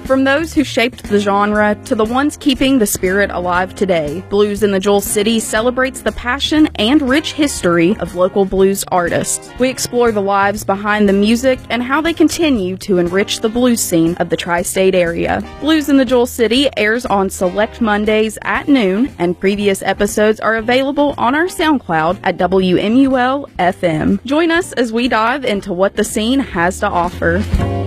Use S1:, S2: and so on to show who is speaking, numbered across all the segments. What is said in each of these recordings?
S1: From those who shaped the genre to the ones keeping the spirit alive today, Blues in the Jewel City celebrates the passion and rich history of local blues artists. We explore the lives behind the music and how they continue to enrich the blues scene of the tri-state area. Blues in the Jewel City airs on select Mondays at noon, and previous episodes are available on our SoundCloud at WMUL-FM. Join us as we dive into what the scene has to offer.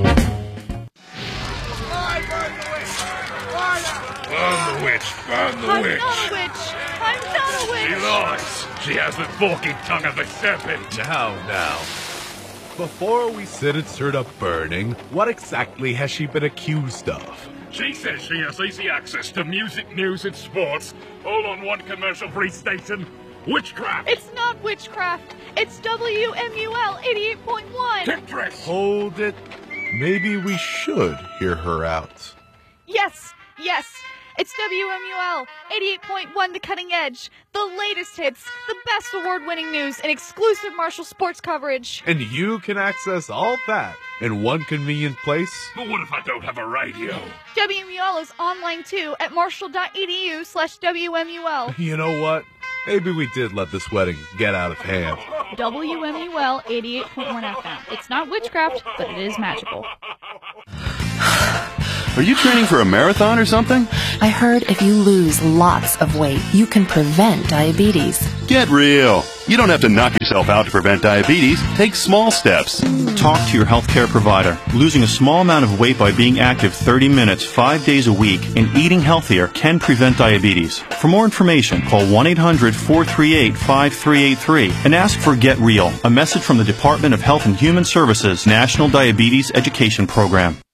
S2: Burn the witch! Burn the witch!
S3: I'm not a witch!
S2: She lies! She has the forky tongue of a serpent!
S4: Now. Before we sit and start up burning, what exactly has she been accused of?
S2: She says she has easy access to music, news, and sports, all on one commercial-free station. Witchcraft!
S3: It's not witchcraft! It's WMUL 88.1!
S2: Temptress!
S4: Hold it. Maybe we should hear her out.
S3: Yes! It's WMUL 88.1 The Cutting Edge. The latest hits, the best award-winning news, and exclusive Marshall sports coverage.
S4: And you can access all that in one convenient place?
S2: But what if I don't have a radio?
S3: WMUL is online too at marshall.edu/WMUL.
S4: You know what? Maybe we did let this wedding get out of hand.
S3: WMUL 88.1 FM. It's not witchcraft, but it is magical.
S5: Are you training for a marathon or something?
S6: I heard if you lose lots of weight, you can prevent diabetes.
S5: Get real. You don't have to knock yourself out to prevent diabetes. Take small steps.
S7: Talk to your healthcare provider. Losing a small amount of weight by being active 30 minutes, 5 days a week, and eating healthier can prevent diabetes. For more information, call 1-800-438-5383 and ask for Get Real, a message from the Department of Health and Human Services National Diabetes Education Program.